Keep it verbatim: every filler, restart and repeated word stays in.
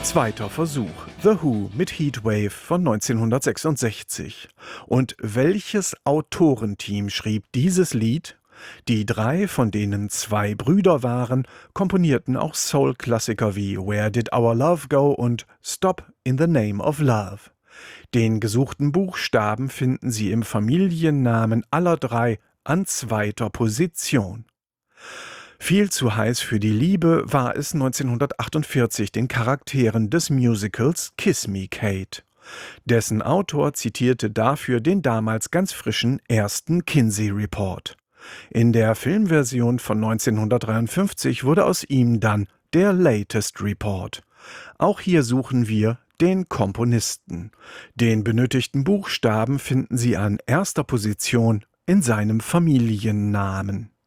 Zweiter Versuch. The Who mit Heatwave von neunzehnhundertsechsundsechzig. Und welches Autorenteam schrieb dieses Lied? Die drei, von denen zwei Brüder waren, komponierten auch Soul-Klassiker wie Where Did Our Love Go und Stop in the Name of Love. Den gesuchten Buchstaben finden Sie im Familiennamen aller drei an zweiter Position. Viel zu heiß für die Liebe war es neunzehnhundertachtundvierzig den Charakteren des Musicals Kiss Me, Kate. Dessen Autor zitierte dafür den damals ganz frischen ersten Kinsey-Report. In der Filmversion von neunzehnhundertdreiundfünfzig wurde aus ihm dann der Latest Report. Auch hier suchen wir den Komponisten. Den benötigten Buchstaben finden Sie an erster Position in seinem Familiennamen.